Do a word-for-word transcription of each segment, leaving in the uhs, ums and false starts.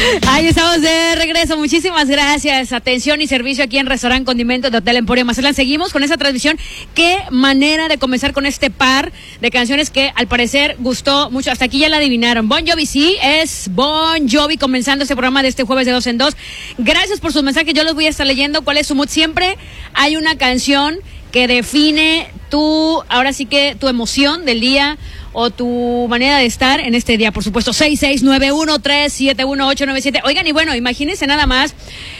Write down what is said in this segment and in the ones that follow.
Ahí estamos de regreso. Muchísimas gracias. Atención y servicio aquí en Restaurant Condimento de Hotel Emporio Mazatlán. Seguimos con esa transmisión. Qué manera de comenzar con este par de canciones que al parecer gustó mucho. Hasta aquí ya la adivinaron. Bon Jovi, sí, es Bon Jovi comenzando este programa de este jueves de dos en dos. Gracias por sus mensajes. Yo los voy a estar leyendo. ¿Cuál es su mood? Siempre hay una canción que define tu, ahora sí que tu emoción del día o tu manera de estar en este día, por supuesto. Seis seis nueve uno tres siete uno ocho nueve siete. Oigan, y bueno, imagínense nada más,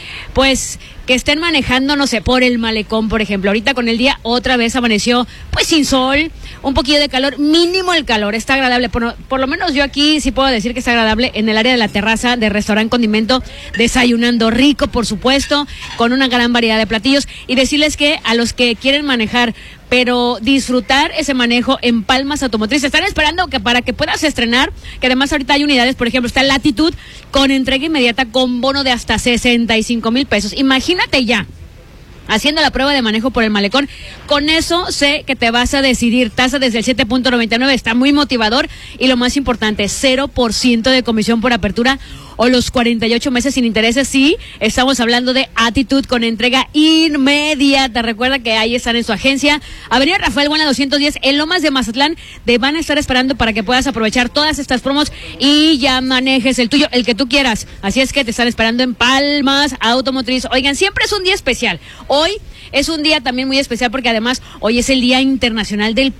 pues, que estén manejando, no sé, por el malecón, por ejemplo. Ahorita con el día otra vez amaneció, pues, sin sol, un poquillo de calor, mínimo el calor, está agradable. Por, por lo menos yo aquí sí puedo decir que está agradable en el área de la terraza de Restaurant Condimento, desayunando rico, por supuesto, con una gran variedad de platillos. Y decirles que a los que quieren manejar, pero disfrutar ese manejo en Palmas Automotriz, están esperando que para que puedas estrenar, que además ahorita hay unidades, por ejemplo, está Latitud con entrega inmediata con bono de hasta sesenta y cinco mil pesos. Imagínate ya, haciendo la prueba de manejo por el malecón. Con eso sé que te vas a decidir. Tasa desde el siete punto noventa y nueve, está muy motivador. Y lo más importante, cero por ciento de comisión por apertura o los cuarenta y ocho meses sin intereses. Sí, estamos hablando de Attitude con entrega inmediata. Recuerda que ahí están en su agencia, Avenida Rafael Buena doscientos diez, en Lomas de Mazatlán. Te van a estar esperando para que puedas aprovechar todas estas promos y ya manejes el tuyo, el que tú quieras. Así es que te están esperando en Palmas Automotriz. Oigan, siempre es un día especial. Hoy es un día también muy especial porque además hoy es el Día Internacional del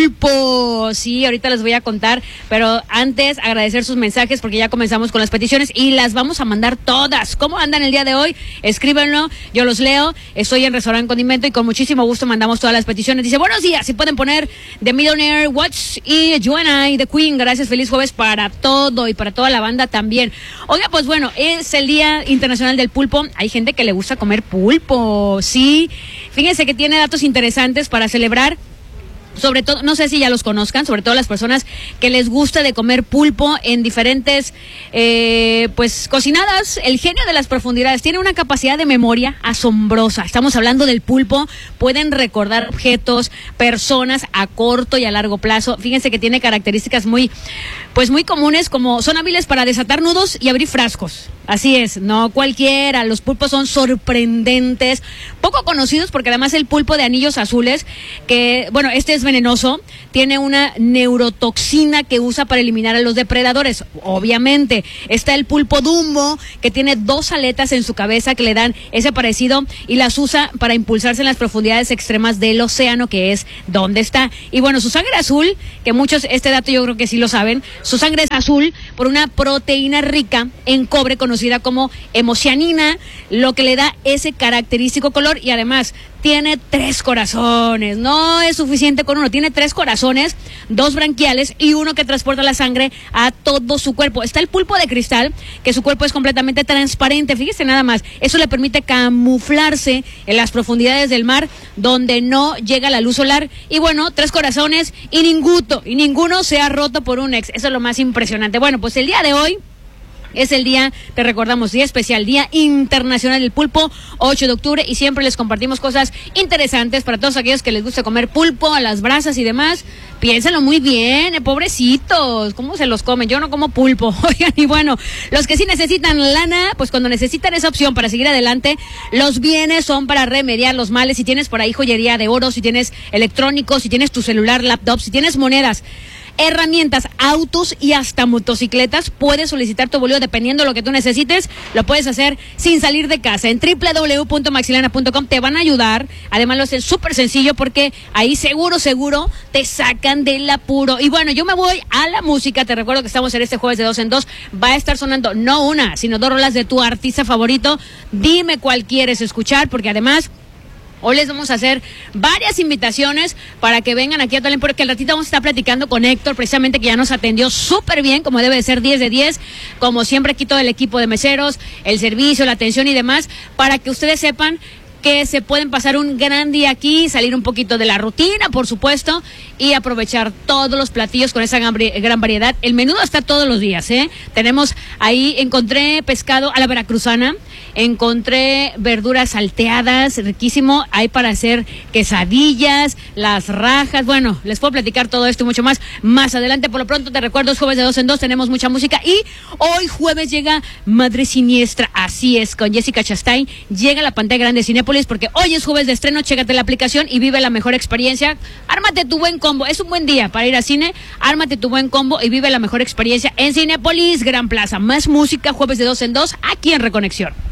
Pulpo. Sí, ahorita les voy a contar, pero antes agradecer sus mensajes porque ya comenzamos con las peticiones y las vamos a mandar todas. ¿Cómo andan el día de hoy? Escríbenlo, yo los leo. Estoy en Restaurant Condimento y con muchísimo gusto mandamos todas las peticiones. Dice, buenos días, si pueden poner The Millionaire Watch y Joanna y The Queen. Gracias, feliz jueves para todo y para toda la banda también. Oiga, pues bueno, es el Día Internacional del Pulpo. Hay gente que le gusta comer pulpo, sí. Fíjense que tiene datos interesantes para celebrar. Sobre todo, no sé si ya los conozcan, sobre todo las personas que les gusta de comer pulpo en diferentes, eh, pues, cocinadas. El genio de las profundidades tiene una capacidad de memoria asombrosa. Estamos hablando del pulpo. Pueden recordar objetos, personas a corto y a largo plazo. Fíjense que tiene características muy, pues, muy comunes, como son hábiles para desatar nudos y abrir frascos. Así es, no cualquiera. Los pulpos son sorprendentes, poco conocidos porque además el pulpo de anillos azules, que, bueno, este es venenoso, tiene una neurotoxina que usa para eliminar a los depredadores. Obviamente está el pulpo Dumbo, que tiene dos aletas en su cabeza que le dan ese parecido y las usa para impulsarse en las profundidades extremas del océano, que es donde está. Y bueno, su sangre azul, que muchos, este dato yo creo que sí lo saben, su sangre es azul por una proteína rica en cobre conocida como hemocianina, lo que le da ese característico color. Y además tiene tres corazones, no es suficiente con uno, tiene tres corazones, dos branquiales y uno que transporta la sangre a todo su cuerpo. Está el pulpo de cristal, que su cuerpo es completamente transparente, fíjese nada más, eso le permite camuflarse en las profundidades del mar donde no llega la luz solar. Y bueno, tres corazones y ninguno, y ninguno se ha roto por un ex, eso es lo más impresionante. Bueno, pues el día de hoy es el día, te recordamos, día especial, Día Internacional del Pulpo, ocho de octubre, y siempre les compartimos cosas interesantes para todos aquellos que les gusta comer pulpo a las brasas y demás. Piénsenlo muy bien, eh, pobrecitos, ¿cómo se los comen? Yo no como pulpo. Oigan, y bueno, los que sí necesitan lana, pues cuando necesitan esa opción para seguir adelante, los bienes son para remediar los males. Si tienes por ahí joyería de oro, si tienes electrónicos, si tienes tu celular, laptop, si tienes monedas, herramientas, autos y hasta motocicletas, puedes solicitar tu bolígrafo dependiendo de lo que tú necesites. Lo puedes hacer sin salir de casa. En doble u doble u doble u punto maxilana punto com te van a ayudar. Además lo hacen súper sencillo porque ahí seguro, seguro te sacan del apuro. Y bueno, yo me voy a la música. Te recuerdo que estamos en este jueves de dos en dos. Va a estar sonando no una, sino dos rolas de tu artista favorito. Dime cuál quieres escuchar, porque además hoy les vamos a hacer varias invitaciones para que vengan aquí a Hotel Emporio, que al ratito vamos a estar platicando con Héctor, precisamente, que ya nos atendió súper bien, como debe de ser, diez de diez. Como siempre, aquí todo el equipo de meseros, el servicio, la atención y demás, para que ustedes sepan que se pueden pasar un gran día aquí, salir un poquito de la rutina, por supuesto, y aprovechar todos los platillos con esa gran, gran variedad. El menú está todos los días, ¿eh? Tenemos ahí, encontré pescado a la veracruzana, encontré verduras salteadas, riquísimo, hay para hacer quesadillas, las rajas, bueno, les puedo platicar todo esto y mucho más más adelante. Por lo pronto te recuerdo, es jueves de dos en dos, tenemos mucha música y hoy jueves llega Madre Siniestra, así es, con Jessica Chastain, llega a la pantalla grande de Cinépolis porque hoy es jueves de estreno, chécate la aplicación y vive la mejor experiencia, ármate tu buen combo, es un buen día para ir al cine, ármate tu buen combo y vive la mejor experiencia en Cinépolis, Gran Plaza, más música, jueves de dos en dos, aquí en Reconexión.